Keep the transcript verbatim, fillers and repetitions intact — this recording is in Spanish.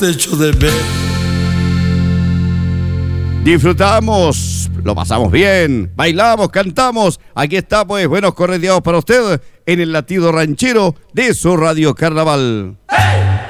Te echo de ver. Disfrutamos, lo pasamos bien, bailamos, cantamos. Aquí está, pues, buenos correteados para usted en el latido ranchero de su Radio Carnaval. ¡Hey!